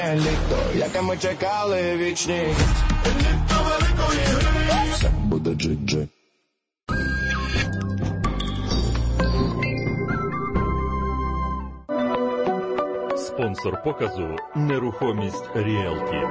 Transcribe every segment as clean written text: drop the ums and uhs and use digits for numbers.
Літо, яке ми чекали вічність. Літо великої гри. Все буде джи-джи. Спонсор показу «Нерухомість Ріелті».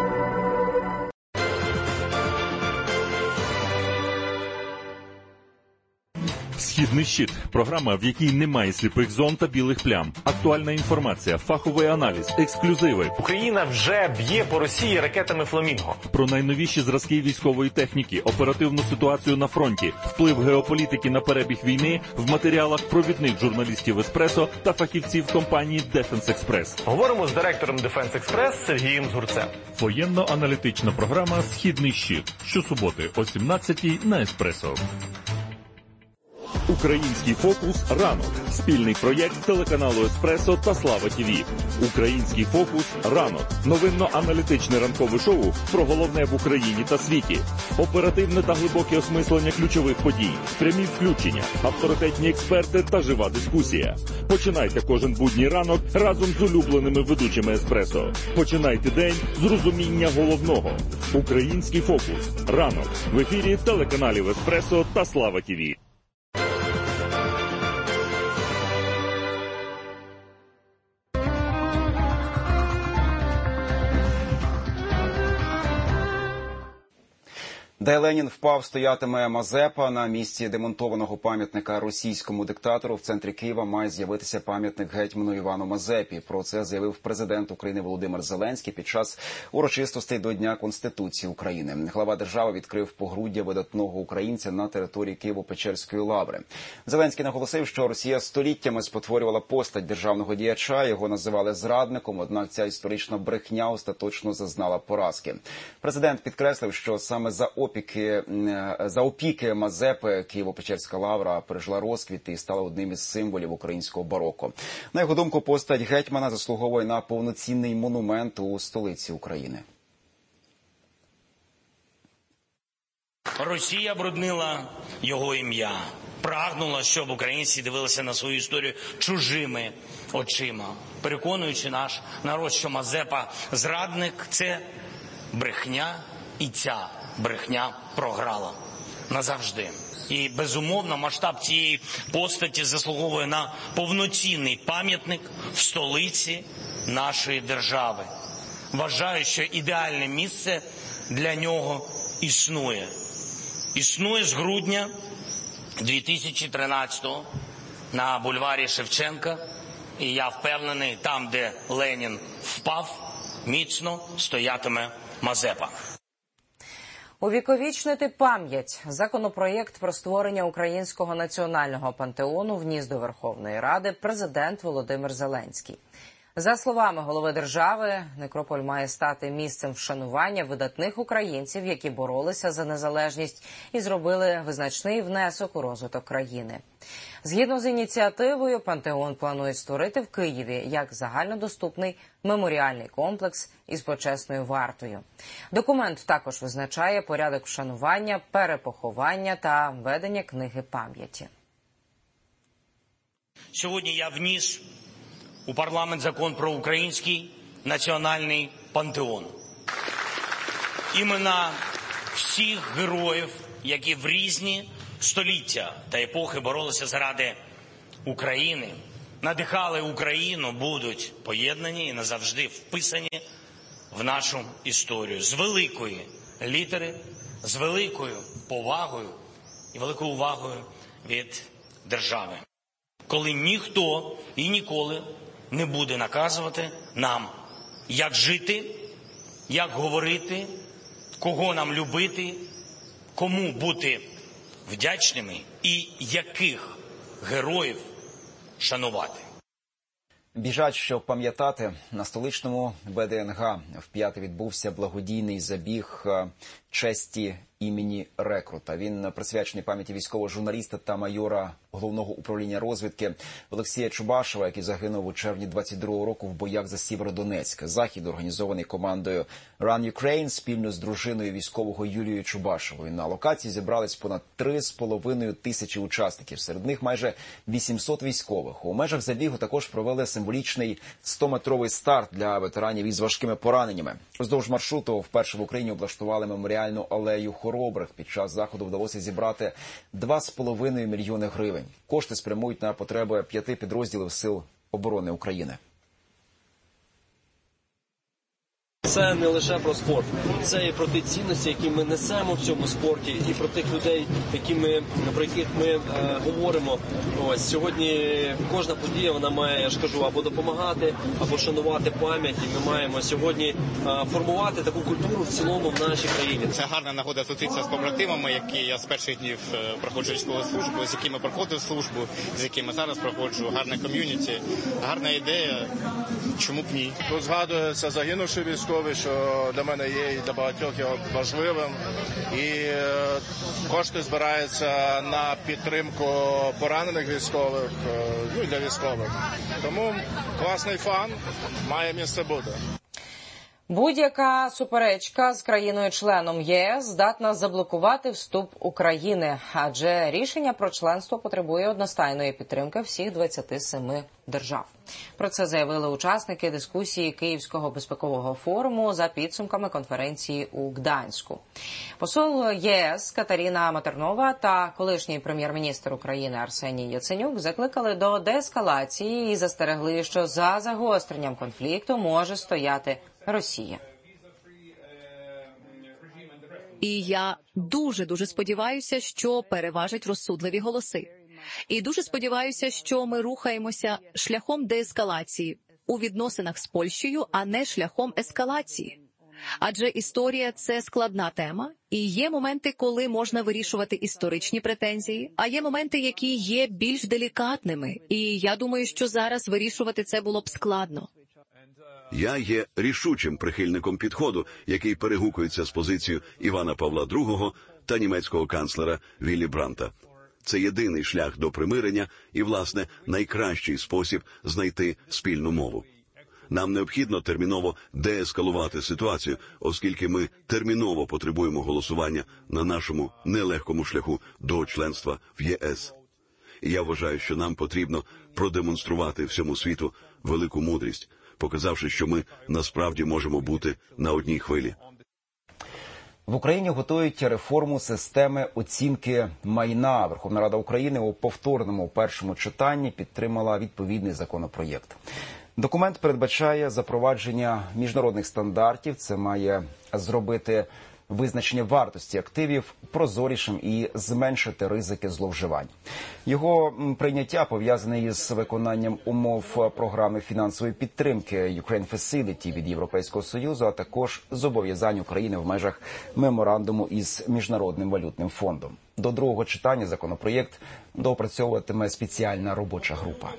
«Східний щит» – програма, в якій немає сліпих зон та білих плям. Актуальна інформація, фаховий аналіз, ексклюзиви. Україна вже б'є по Росії ракетами «Фламінго». Про найновіші зразки військової техніки, оперативну ситуацію на фронті, вплив геополітики на перебіг війни в матеріалах провідних журналістів «Еспресо» та фахівців компанії «Дефенс Експрес». Говоримо з директором «Дефенс Експрес» Сергієм Згурцем. Воєнно-аналітична програма «Східний щит». Щосуботи о 17-й на «Еспресо». Український фокус ранок. Спільний проєкт телеканалу «Еспресо» та Слава ТВ. Український фокус ранок. Новинно-аналітичне ранкове шоу про головне в Україні та світі. Оперативне та глибоке осмислення ключових подій. Прямі включення, авторитетні експерти та жива дискусія. Починайте кожен будній ранок разом з улюбленими ведучими «Еспресо». Починайте день з розуміння головного. Український фокус ранок. В ефірі телеканалів «Еспресо» та Слава ТВ. Де Ленін впав, стоятиме Мазепа. На місці демонтованого пам'ятника російському диктатору в центрі Києва має з'явитися пам'ятник гетьману Івану Мазепі. Про це заявив президент України Володимир Зеленський під час урочистостей до Дня Конституції України. Глава держави відкрив погруддя видатного українця на території Києво-Печерської лаври. Зеленський наголосив, що Росія століттями спотворювала постать державного діяча, його називали зрадником, однак ця історична брехня остаточно зазнала поразки. Президент підкреслив, що саме за опіки Мазепи Києво-Печерська лавра пережила розквіт і стала одним із символів українського бароко. На його думку, постать гетьмана заслуговує на повноцінний монумент у столиці України. Росія бруднила його ім'я, прагнула, щоб українці дивилися на свою історію чужими очима, переконуючи наш народ, що Мазепа зрадник – це брехня, і ця брехня програла назавжди. І, безумовно, масштаб цієї постаті заслуговує на повноцінний пам'ятник в столиці нашої держави. Вважаю, що ідеальне місце для нього існує. Існує з грудня 2013-го на бульварі Шевченка. І я впевнений, там, де Ленін впав, міцно стоятиме Мазепа. Увіковічнити пам'ять. Законопроєкт про створення Українського національного пантеону вніс до Верховної Ради президент Володимир Зеленський. За словами голови держави, некрополь має стати місцем вшанування видатних українців, які боролися за незалежність і зробили визначний внесок у розвиток країни. Згідно з ініціативою, пантеон планують створити в Києві як загальнодоступний меморіальний комплекс із почесною вартою. Документ також визначає порядок вшанування, перепоховання та ведення книги пам'яті. Сьогодні я вніс у парламент закон про Український національний пантеон. Імена всіх героїв, які в різні століття та епохи боролися заради України, надихали Україну, будуть поєднані і назавжди вписані в нашу історію. З великої літери, з великою повагою і великою увагою від держави. Коли ніхто і ніколи не буде наказувати нам, як жити, як говорити, кого нам любити, кому бути вдячними і яких героїв шанувати. Біжать, щоб пам'ятати. На столичному ВДНГ вп'яте відбувся благодійний забіг честі імені Рекрута. Він присвячений пам'яті військового журналіста та майора Головного управління розвідки Олексія Чубашева, який загинув у червні 22-го року в боях за Сєвєродонецьк. Захід організований командою Run Ukraine спільно з дружиною військового Юлією Чубашевою. На локації зібрались понад 3,5 тисячі учасників. Серед них майже 800 військових. У межах забігу також провели символічний 100-метровий старт для ветеранів із важкими пораненнями. Вздовж маршруту вперше в Україні облаштували меморіальну алею хоробрих. Під час заходу вдалося зібрати 2,5 мільйони гривень. Кошти спрямують на потреби 5 підрозділів Сил оборони України. Це не лише про спорт, це і про ті цінності, які ми несемо в цьому спорті, і про тих людей, про яких ми говоримо. Ось сьогодні кожна подія, вона має, я ж кажу, або допомагати, або шанувати пам'ять. І ми маємо сьогодні формувати таку культуру в цілому в нашій країні. Це гарна нагода зустрітися з побратимами, які я з перших днів проходжу військову службу, з якими проходив службу, з якими зараз проходжу. Гарне ком'юніті, гарна ідея. Чому б ні? Тут згадується загинувши військовий, що для мене є і для багатьох його важливим. І кошти збираються на підтримку поранених військових, ну і для військових. Тому класний фан, має місце бути. Будь-яка суперечка з країною-членом ЄС здатна заблокувати вступ України, адже рішення про членство потребує одностайної підтримки всіх 27 держав. Про це заявили учасники дискусії Київського безпекового форуму за підсумками конференції у Гданську. Посол ЄС Катерина Матернова та колишній прем'єр-міністр України Арсеній Яценюк закликали до деескалації і застерегли, що за загостренням конфлікту може стояти Росія. І я дуже сподіваюся, що переважать розсудливі голоси. І дуже сподіваюся, що ми рухаємося шляхом деескалації у відносинах з Польщею, а не шляхом ескалації. Адже історія – це складна тема, і є моменти, коли можна вирішувати історичні претензії, а є моменти, які є більш делікатними. І я думаю, що зараз вирішувати це було б складно. Я є рішучим прихильником підходу, який перегукується з позицією Івана Павла II та німецького канцлера Віллі Бранта. Це єдиний шлях до примирення і, власне, найкращий спосіб знайти спільну мову. Нам необхідно терміново деескалувати ситуацію, оскільки ми терміново потребуємо голосування на нашому нелегкому шляху до членства в ЄС. І я вважаю, що нам потрібно продемонструвати всьому світу велику мудрість, показавши, що ми насправді можемо бути на одній хвилі. В Україні готують реформу системи оцінки майна. Верховна Рада України у повторному першому читанні підтримала відповідний законопроєкт. Документ передбачає запровадження міжнародних стандартів. Це має зробити визначення вартості активів прозорішим і зменшити ризики зловживань. Його прийняття пов'язане із виконанням умов програми фінансової підтримки Ukraine Facility від Європейського Союзу, а також зобов'язань України в межах меморандуму із Міжнародним валютним фондом. До другого читання законопроєкт доопрацьовуватиме спеціальна робоча група.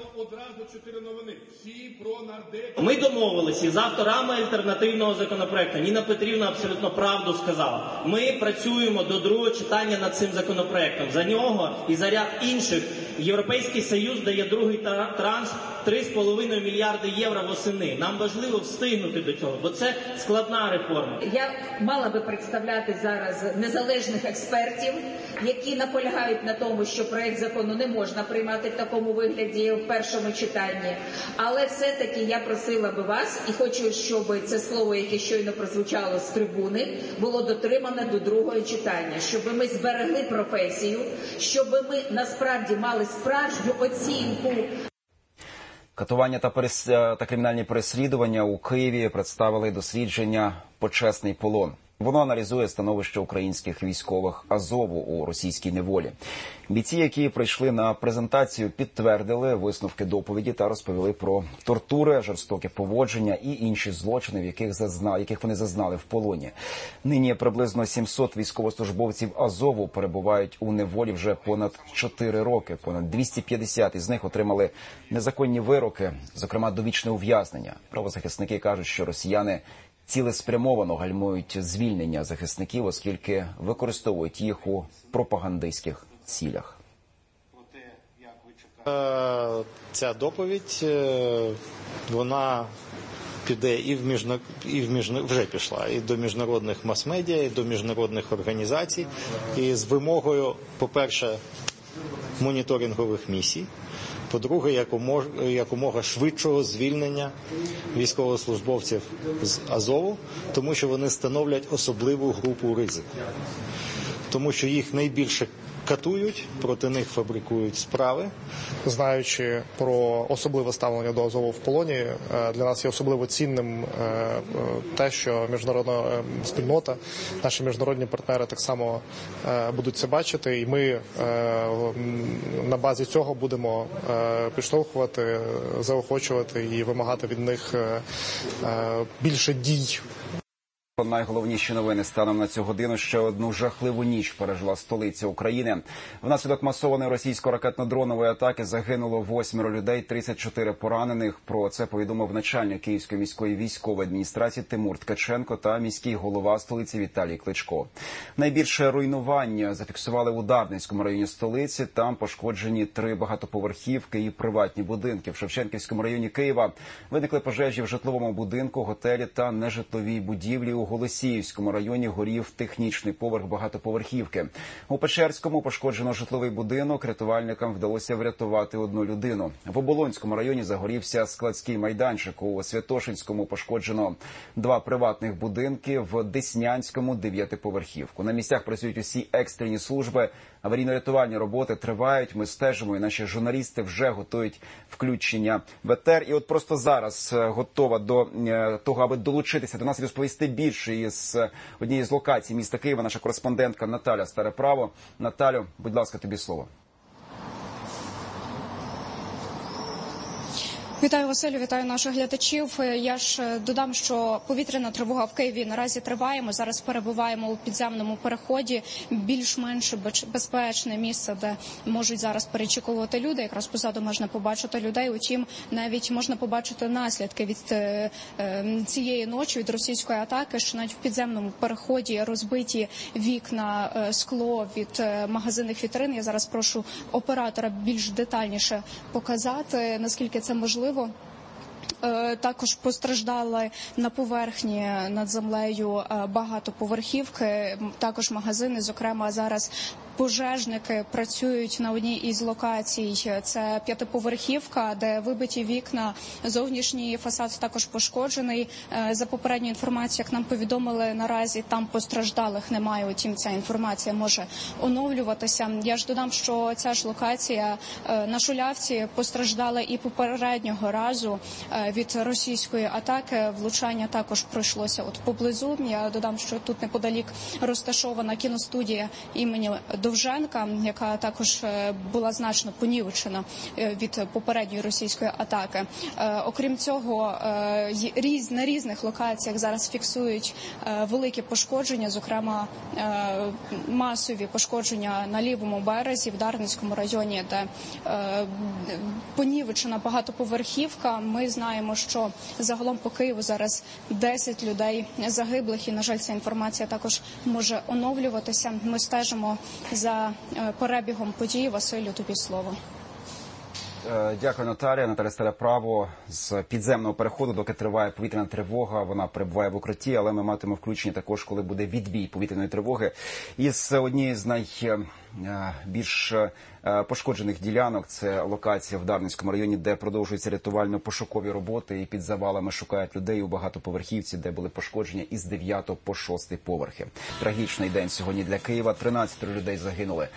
Ми домовилися з авторами альтернативного законопроекту. Ніна Петрівна абсолютно правду сказала. Ми працюємо до другого читання над цим законопроектом. За нього і за ряд інших Європейський Союз дає другий транш 3,5 мільярди євро восени. Нам важливо встигнути до цього, бо це складна реформа. Я мала би представляти зараз незалежних експертів, які наполягають на тому, що проект закону не можна приймати в такому вигляді в першому читанні. Але все-таки я просила би вас, і хочу, щоб це слово, яке щойно прозвучало з трибуни, було дотримане до другого читання, щоб ми зберегли професію, щоб ми насправді мали справжню оцінку. Катування та кримінальні переслідування у Києві представили дослідження «Почесний полон». Воно аналізує становище українських військових Азову у російській неволі. Бійці, які прийшли на презентацію, підтвердили висновки доповіді та розповіли про тортури, жорстоке поводження і інші злочини, яких вони зазнали в полоні. Нині приблизно 700 військовослужбовців Азову перебувають у неволі вже понад 4 роки. Понад 250 із них отримали незаконні вироки, зокрема довічне ув'язнення. Правозахисники кажуть, що росіяни цілеспрямовано гальмують звільнення захисників, оскільки використовують їх у пропагандистських цілях. Ця доповідь, вона піде вже пішла і до міжнародних мас-медіа, і до міжнародних організацій, і з вимогою, по-перше, моніторингових місій, по-друге, якомога швидшого звільнення військовослужбовців з Азову, тому що вони становлять особливу групу ризику. Тому що їх найбільше катують, проти них фабрикують справи. Знаючи про особливе ставлення до Азову в полоні, для нас є особливо цінним те, що міжнародна спільнота, наші міжнародні партнери так само будуть це бачити, і ми на базі цього будемо підштовхувати, заохочувати і вимагати від них більше дій. Найголовніші новини станом на цю годину. Ще одну жахливу ніч пережила столиця України. Внаслідок масованої російсько-ракетно-дронової атаки загинуло 8 людей, 34 поранених. Про це повідомив начальник Київської міської військової адміністрації Тимур Ткаченко та міський голова столиці Віталій Кличко. Найбільше руйнування зафіксували у Дарницькому районі столиці. Там пошкоджені 3 багатоповерхівки і приватні будинки. В Шевченківському районі Києва виникли пожежі в житловому будинку, готелі та нежитловій будівлі. У Голосіївському районі горів технічний поверх багатоповерхівки. У Печерському пошкоджено житловий будинок. Рятувальникам вдалося врятувати 1 людину. В Оболонському районі загорівся складський майданчик. У Святошинському пошкоджено 2 приватних будинки. В Деснянському 9-поверхівку. На місцях працюють усі екстрені служби. Аварійно-рятувальні роботи тривають. Ми стежимо, і наші журналісти вже готують включення в етер. І от просто зараз готова до того, аби долучитися до нас і розповісти більше із однієї з локацій міста Києва наша кореспондентка Наталя Стареправо. Наталю, будь ласка, тобі слово. Вітаю, Василю, вітаю наших глядачів. Я ж додам, що повітряна тривога в Києві наразі триває. Ми зараз перебуваємо у підземному переході, більш-менш безпечне місце, де можуть зараз перечікувати люди. Якраз позаду можна побачити людей. Утім, навіть можна побачити наслідки від цієї ночі, від російської атаки, що навіть в підземному переході розбиті вікна, скло від магазинних вітрин. Я зараз прошу оператора більш детальніше показати, наскільки це можливо. Також постраждали на поверхні над землею багатоповерхівки, також магазини. Зокрема, зараз пожежники працюють на одній із локацій. Це 5-поверхівка, де вибиті вікна, зовнішній фасад також пошкоджений. За попередньою інформацією, як нам повідомили, наразі там постраждалих немає, утім ця інформація може оновлюватися. Я ж додам, що ця ж локація на Шулявці постраждала і попереднього разу від російської атаки. Влучання також пройшлося поблизу. Я додам, що тут неподалік розташована кіностудія імені Довженка, яка також була значно понівечена від попередньої російської атаки. Окрім цього, на різних локаціях зараз фіксують великі пошкодження, зокрема масові пошкодження на лівому березі, в Дарницькому районі, де понівечена багатоповерхівка. Ми знаємо, що загалом по Києву зараз 10 людей загиблих, і, на жаль, ця інформація також може оновлюватися. Ми стежимо за перебігом подій. Василю, тобі слово. Дякую, Наталія. Наталя Стареправо з підземного переходу, доки триває повітряна тривога. Вона перебуває в укритті, але ми матимемо включення також, коли буде відбій повітряної тривоги. Із однієї з найбільш пошкоджених ділянок – це локація в Дарницькому районі, де продовжуються рятувально-пошукові роботи, і під завалами шукають людей у багатоповерхівці, де були пошкодження із 9 по 6 поверхи. Трагічний день сьогодні для Києва. 13 людей загинули,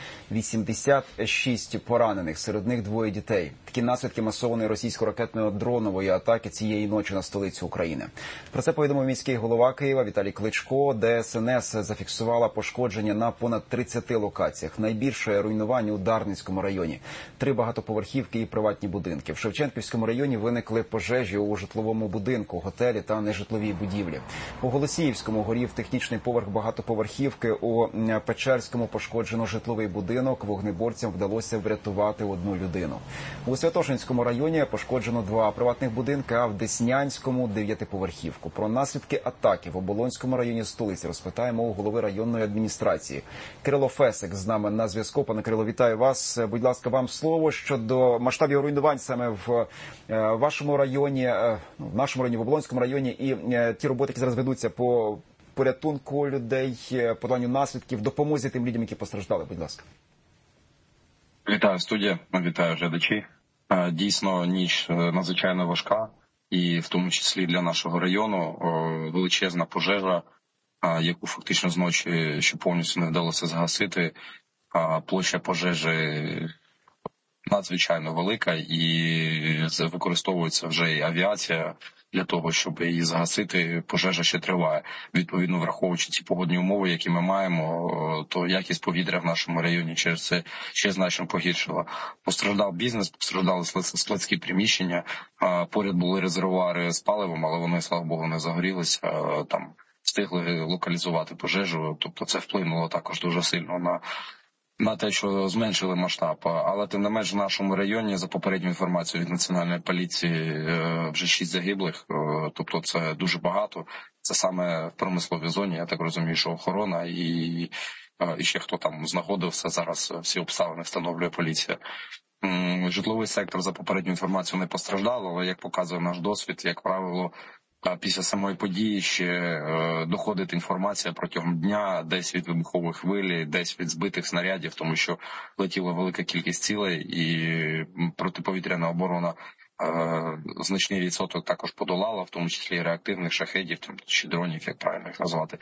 86 поранених, серед них 2 дітей. Такі наслідки масованої російсько-ракетно-дронової атаки цієї ночі на столицю України. Про це повідомив міський голова Києва Віталій Кличко. ДСНС зафіксувала пошкодження на понад 30 локаціях. Найбільше руйнування у Дарницькому районі. 3 багатоповерхівки і приватні будинки. В Шевченківському районі виникли пожежі у житловому будинку, готелі та нежитловій будівлі. У Голосіївському горів технічний поверх багатоповерхівки. У Печерському пошкоджено житловий будинок. Вогнеборцям вдалося врятувати 1 людину. У Святошинському районі пошкоджено 2 приватних будинки, а в Деснянському – 9-поверхівку. Про наслідки атаки в Оболонському районі столиці розпитаємо у голови районної адміністрації. Кирило Фесик з нами на зв'язку. Пане Кирило, вітаю вас. Будь ласка, вам слово щодо масштабів руйнувань саме в вашому районі, в нашому районі, в Оболонському районі, і ті роботи, які зараз ведуться по порятунку людей, подоланню наслідків, допомозі тим людям, які постраждали. Будь ласка. Вітаю, студія, вітаю глядачі. Дійсно, ніч надзвичайно важка, і в тому числі для нашого району величезна пожежа, яку фактично зночі ще повністю не вдалося згасити. Площа пожежі надзвичайно велика і використовується вже і авіація для того, щоб її згасити. Пожежа ще триває. Відповідно, враховуючи ці погодні умови, які ми маємо, то якість повітря в нашому районі через це ще значно погіршила. Постраждав бізнес, постраждали складські приміщення, поряд були резервуари з паливом, але вони, слава Богу, не загорілися, там встигли локалізувати пожежу, тобто це вплинуло також дуже сильно на те, що зменшили масштаб. Але тим не менш в нашому районі, за попередньою інформацією від Національної поліції, вже 6 загиблих, тобто це дуже багато. Це саме в промисловій зоні, я так розумію, що охорона і ще хто там знаходився, зараз всі обставини встановлює поліція. Житловий сектор, за попередньою інформацією, не постраждав, але, як показує наш досвід, як правило, після самої події ще доходить інформація протягом дня, десь від вибухової хвилі, десь від збитих снарядів, тому що летіла велика кількість цілей, і протиповітряна оборона значний відсоток також подолала, в тому числі і реактивних шахедів чи дронів, як правильно їх назвати.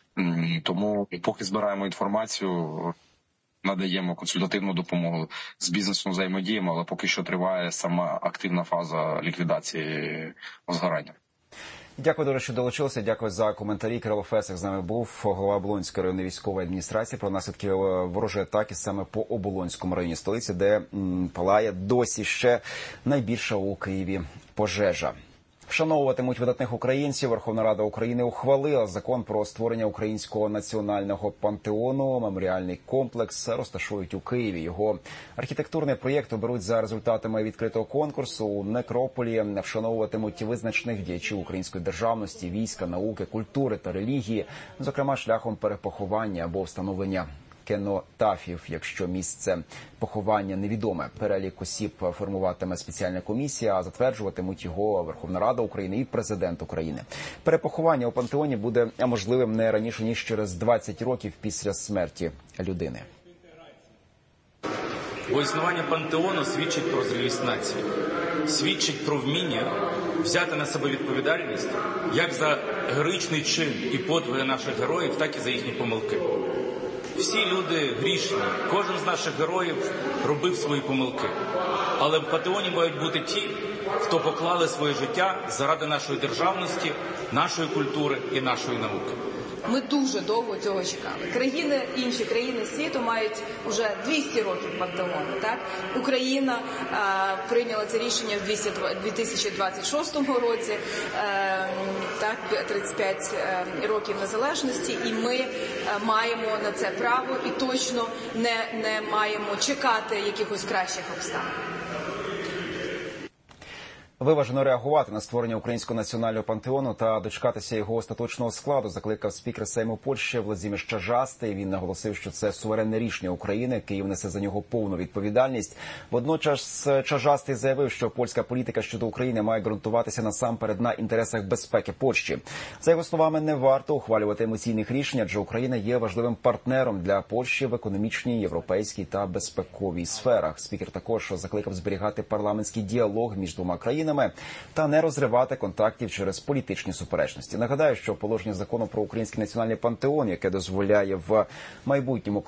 Тому поки збираємо інформацію, надаємо консультативну допомогу, з бізнесом взаємодіємо, але поки що триває сама активна фаза ліквідації згорання. Дякую дуже, що долучилися. Дякую за коментарі. Кирило Фесик з нами був, голова Оболонської районної військової адміністрації, про наслідки ворожої атаки саме по Оболонському районі столиці, де палає досі ще найбільша у Києві пожежа. Вшановуватимуть видатних українців. Верховна Рада України ухвалила закон про створення Українського національного пантеону. Меморіальний комплекс розташують у Києві. Його архітектурний проєкт оберуть за результатами відкритого конкурсу. У некрополі вшановуватимуть визначних діячів української державності, війська, науки, культури та релігії, зокрема шляхом перепоховання або встановлення кенотафів, якщо місце поховання невідоме. Перелік осіб формуватиме спеціальна комісія, а затверджуватимуть його Верховна Рада України і Президент України. Перепоховання у пантеоні буде можливим не раніше, ніж через 20 років після смерті людини. Бо існування пантеону свідчить про зрілість нації, свідчить про вміння взяти на себе відповідальність як за героїчний чин і подвиги наших героїв, так і за їхні помилки. Всі люди грішні, кожен з наших героїв робив свої помилки. Але в пантеоні мають бути ті, хто поклали своє життя заради нашої державності, нашої культури і нашої науки. Ми дуже довго цього чекали. Інші країни світу мають вже 200 років пантеону. Так? Україна прийняла це рішення в 2026 році, 35 років незалежності, і ми маємо на це право і точно не маємо чекати якихось кращих обставин. Виважено реагувати на створення Українського національного пантеону та дочекатися його остаточного складу закликав спікер Сейму Польщі Владзімір Чажастий. Він наголосив, що це суверенне рішення України, Київ несе за нього повну відповідальність. Водночас Чажастий заявив, що польська політика щодо України має ґрунтуватися насамперед на інтересах безпеки Польщі. За його словами, не варто ухвалювати емоційних рішень, адже Україна є важливим партнером для Польщі в економічній, європейській та безпековій сферах. Спікер також закликав зберігати парламентський діалог між двома країнами та не розривати контактів через політичні суперечності. Нагадаю, що положення закону про Український національний пантеон, яке дозволяє в майбутньому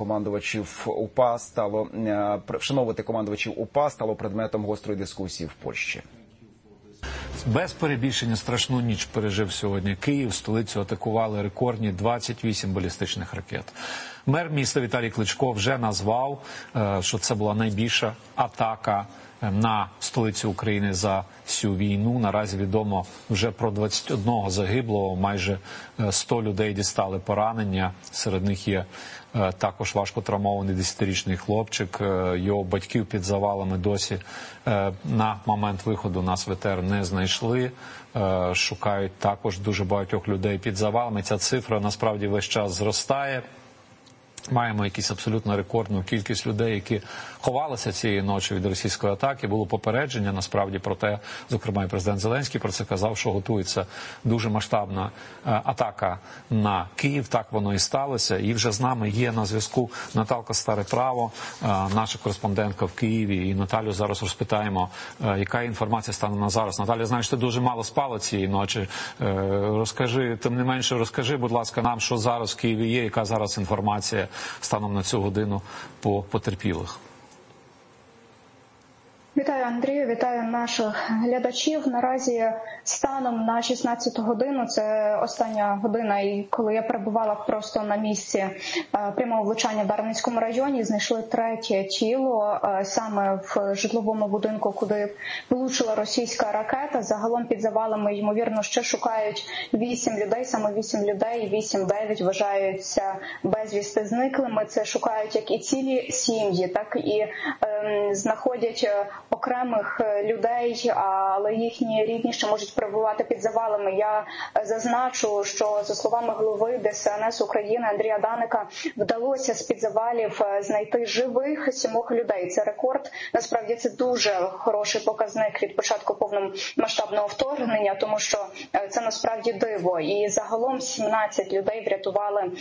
вшановувати командувачів УПА, стало предметом гострої дискусії в Польщі. Без перебільшення страшну ніч пережив сьогодні Київ. Столицю атакували рекордні 28 балістичних ракет. Мер міста Віталій Кличко вже назвав, що це була найбільша атака на столицю України за цю війну. Наразі відомо вже про 21 загиблого, майже 100 людей дістали поранення. Серед них є також важко травмований 10-річний хлопчик. Його батьків під завалами досі на момент виходу на СВТР не знайшли. Шукають також дуже багатьох людей під завалами. Ця цифра насправді весь час зростає. Маємо якусь абсолютно рекордну кількість людей, які ховалися цієї ночі від російської атаки. Було попередження, насправді, про те, зокрема і президент Зеленський про це казав, що готується дуже масштабна атака на Київ. Так воно і сталося. І вже з нами є на зв'язку Наталка Старе-Право, наша кореспондентка в Києві. І Наталю зараз розпитаємо, яка інформація стане на зараз. Наталя, знаєш, ти дуже мало спала цієї ночі. Розкажи, тим не менше, розкажи, будь ласка, нам, що зараз в Києві є, яка зараз інформація станом на цю годину по потерпілих. Вітаю, Андрію, вітаю наших глядачів. Наразі станом на 16 годину, це остання година, і коли я перебувала просто на місці прямого влучання в Дарницькому районі, знайшли третє тіло саме в житловому будинку, куди влучила російська ракета. Загалом під завалами, ймовірно, ще шукають 8 людей, саме 8 людей, 8-9 вважаються безвісти зниклими. Це шукають як і цілі сім'ї, так і знаходять окремих людей, але їхні рідні ще можуть перебувати під завалами. Я зазначу, що за словами голови ДСНС України Андрія Даника, вдалося з-під завалів знайти живих 7 людей. Це рекорд. Насправді це дуже хороший показник від початку повномасштабного вторгнення, тому що це насправді диво. І загалом 17 людей врятували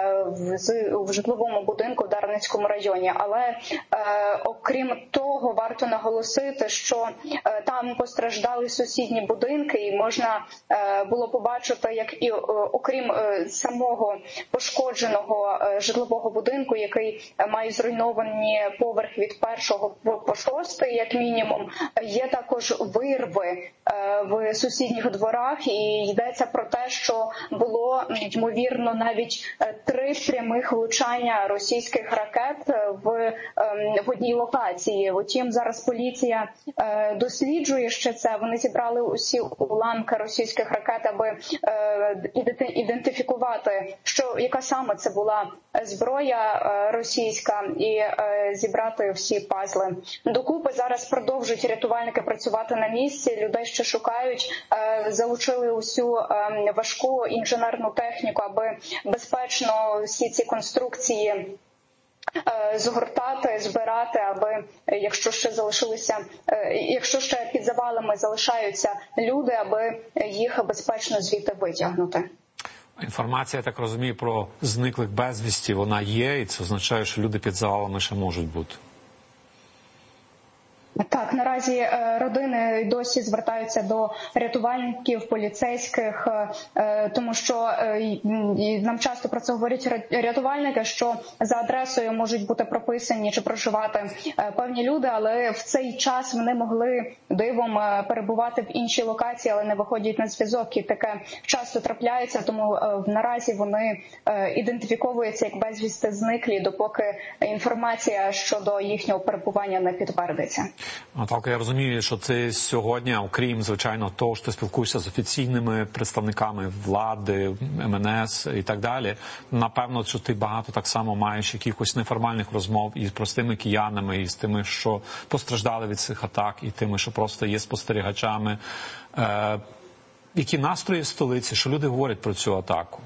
в житловому будинку в Дарницькому районі. Але окрім того, варто наголосити, що там постраждали сусідні будинки, і можна було побачити, як і окрім самого пошкодженого житлового будинку, який має зруйновані поверхи від 1 по 6, як мінімум, є також вирви в сусідніх дворах, і йдеться про те, що було, ймовірно, навіть 3 прямих влучання російських ракет в одній локації. Утім, зараз поліція досліджує ще це. Вони зібрали усі уламки російських ракет, аби ідентифікувати, яка саме це була зброя російська, і зібрати всі пазли докупи. Зараз продовжують рятувальники працювати на місці, людей ще шукають, залучили усю важку інженерну техніку, аби безпечно всі ці конструкції згортати, збирати, аби, якщо ще під завалами залишаються люди, аби їх безпечно звідти витягнути. Інформація, я так розумію, про зниклих безвісті, вона є, і це означає, що люди під завалами ще можуть бути. Так, наразі родини досі звертаються до рятувальників, поліцейських, тому що нам часто про це говорять рятувальники, що за адресою можуть бути прописані чи проживати певні люди, але в цей час вони могли дивом перебувати в іншій локації, але не виходять на зв'язок, і таке часто трапляється, тому наразі вони ідентифіковуються як безвісти зниклі, допоки інформація щодо їхнього перебування не підтвердиться. Наталка, я розумію, що ти сьогодні, окрім, звичайно, того, що ти спілкуєшся з офіційними представниками влади, МНС і так далі, напевно, що ти багато так само маєш якихось неформальних розмов із простими киянами, і з тими, що постраждали від цих атак, і тими, що просто є спостерігачами. Які настрої в столиці, що люди говорять про цю атаку?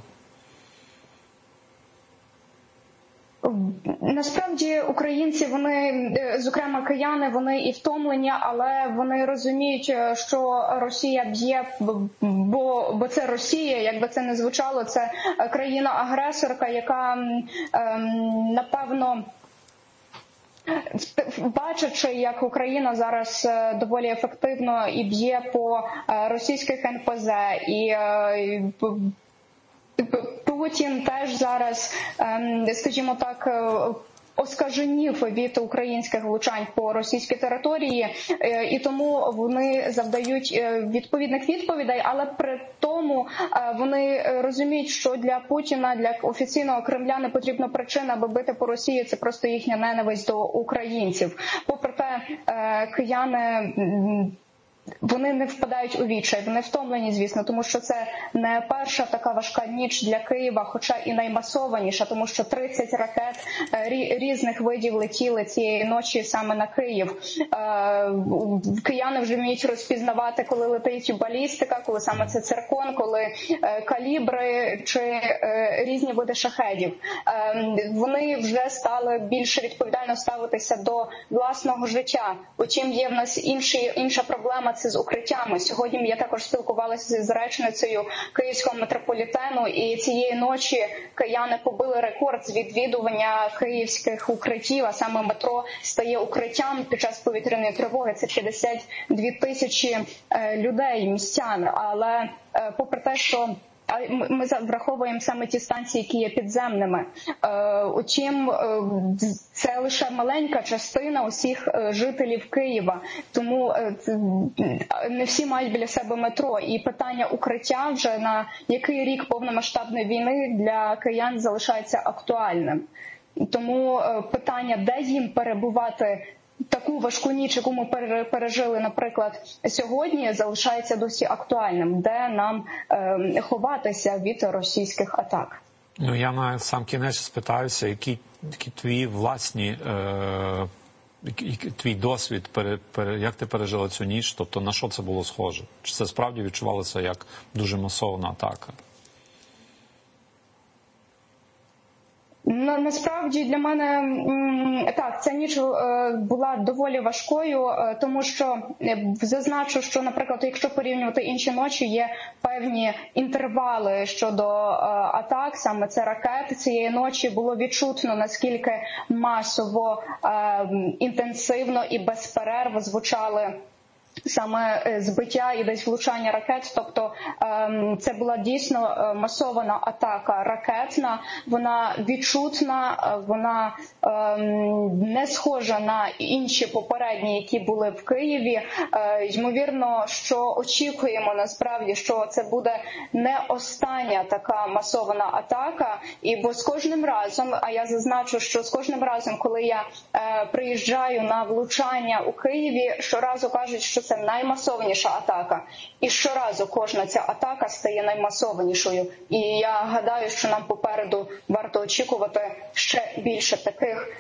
Насправді українці, вони, зокрема кияни, вони і втомлені, але вони розуміють, що Росія б'є, бо це Росія, як би це не звучало, це країна-агресорка, яка, напевно, бачачи, як Україна зараз доволі ефективно і б'є по російських НПЗ, і Путін теж зараз, скажімо так, оскаженів від українських влучань по російській території, і тому вони завдають відповідних відповідей, але при тому вони розуміють, що для Путіна, для офіційного Кремля не потрібна причина, аби бити по Росії, це просто їхня ненависть до українців. Попри те, кияни, вони не впадають у відчай, вони втомлені, звісно, тому що це не перша така важка ніч для Києва, хоча і наймасованіша, тому що 30 ракет різних видів летіли цієї ночі саме на Київ. Кияни вже вміють розпізнавати, коли летить балістика, коли саме це циркон, коли калібри чи різні види шахедів. Вони вже стали більше відповідально ставитися до власного життя. Утім, є в нас інша проблема – це з укриттями. Сьогодні я також спілкувалася з речницею Київського метрополітену, і цієї ночі кияни побили рекорд з відвідування київських укриттів, а саме метро стає укриттям під час повітряної тривоги. Це 52 тисячі людей, містян. Але попри те, що ми враховуємо саме ті станції, які є підземними. Утім, це лише маленька частина усіх жителів Києва. Тому не всі мають біля себе метро. І питання укриття вже на який рік повномасштабної війни для киян залишається актуальним. Тому питання, де їм перебувати таку важку ніч, яку ми пережили, наприклад, сьогодні, залишається досі актуальним. Де нам ховатися від російських атак? Ну, я на сам кінець спитаюся, які твої власні, твій досвід, як ти пережила цю ніч, тобто на що це було схоже? Чи це справді відчувалося як дуже масована атака? Насправді для мене так, ця ніч була доволі важкою, тому що зазначу, що, наприклад, якщо порівнювати інші ночі, є певні інтервали щодо атак, саме це ракет. Цієї ночі було відчутно, наскільки масово, інтенсивно і без перерв звучали саме збиття і десь влучання ракет, тобто це була дійсно масована атака ракетна, вона відчутна, вона не схожа на інші попередні, які були в Києві. Ймовірно, що очікуємо насправді, що це буде не остання така масована атака, і бо з кожним разом, а я зазначу, що з кожним разом, коли я приїжджаю на влучання у Києві, щоразу кажуть, що це наймасовніша атака. І щоразу кожна ця атака стає наймасованішою. І я гадаю, що нам попереду варто очікувати ще більше таких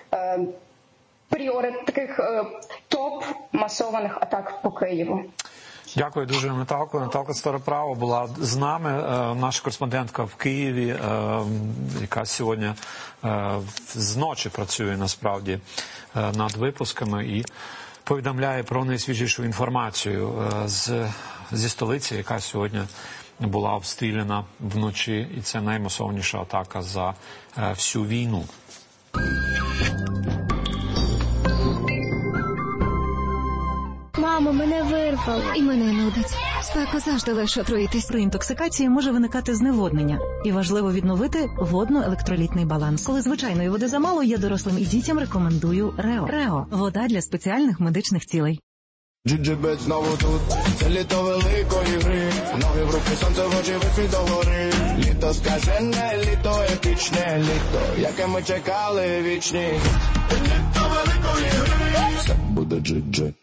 топ-масованих атак по Києву. Дякую дуже, Наталко. Наталка Староправа була з нами, наша кореспондентка в Києві, яка сьогодні зночі працює насправді над випусками і повідомляє про найсвіжішу інформацію зі столиці, яка сьогодні була обстріляна вночі, і це наймасовніша атака за всю війну. Мамо, мене вирвало. І мене нудить. Спеку завжди легше отруїтись. При інтоксикації може виникати зневоднення. І важливо відновити водно-електролітний баланс. Коли звичайної води замало, я дорослим і дітям рекомендую Рео. Рео – вода для спеціальних медичних цілей. Джиджибет знову тут, це літо великої гри. Ноги в руки, сонце в очі, висвіт до гори. Літо скажене, літо епічне, літо, яке ми чекали вічні. Літо великої гри. Все буде джиджи.